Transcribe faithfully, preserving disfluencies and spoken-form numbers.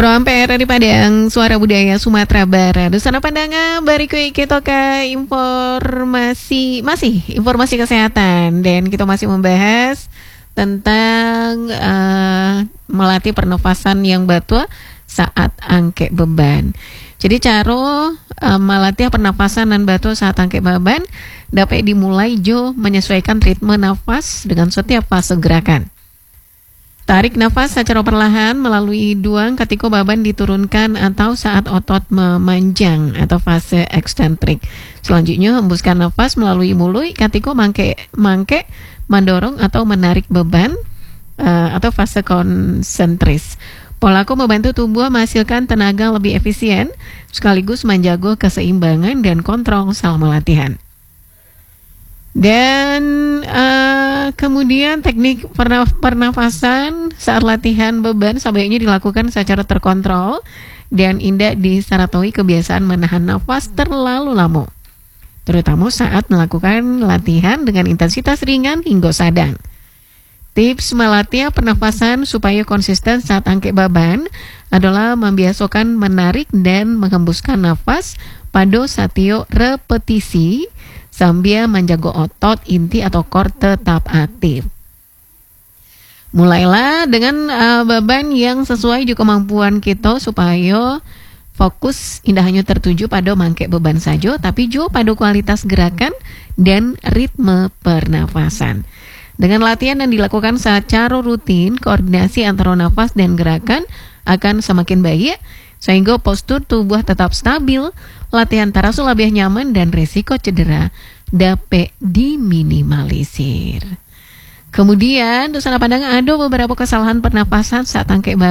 Pro Ampere di Padang, Suara Budaya Sumatera Barat. Dusana pandangan bariku kita ke informasi, masih informasi kesehatan. Dan kita masih membahas tentang uh, melatih pernafasan yang batua saat angke beban. Jadi cara uh, melatih pernafasan dan batua saat angke beban dapat dimulai jo menyesuaikan ritme nafas dengan setiap fase gerakan. Tarik nafas secara perlahan melalui hidung ketika beban diturunkan atau saat otot memanjang atau fase eksentrik. Selanjutnya hembuskan nafas melalui mulut ketika mangke mangke mendorong atau menarik beban uh, atau fase konsentris. Polaku membantu tubuh menghasilkan tenaga lebih efisien sekaligus menjaga keseimbangan dan kontrol selama latihan. Dan uh, kemudian teknik pernaf- pernafasan saat latihan beban sebaiknya dilakukan secara terkontrol dan tidak disertai kebiasaan menahan nafas terlalu lama, terutama saat melakukan latihan dengan intensitas ringan hingga sedang. Tips melatih pernafasan supaya konsisten saat angkat beban adalah membiasakan menarik dan menghembuskan nafas pada setiap repetisi sambil menjaga otot inti atau core tetap aktif. Mulailah dengan uh, beban yang sesuai juga kemampuan kita supaya fokus tidak hanya tertuju pada mangkek beban saja, tapi juga pada kualitas gerakan dan ritme pernafasan. Dengan latihan yang dilakukan secara rutin, koordinasi antara nafas dan gerakan akan semakin baik, sehingga postur tubuh tetap stabil, latihan terasa lebih nyaman dan risiko cedera dapat diminimalisir. Kemudian, Dusana Padang ada beberapa kesalahan pernapasan saat angkat beban.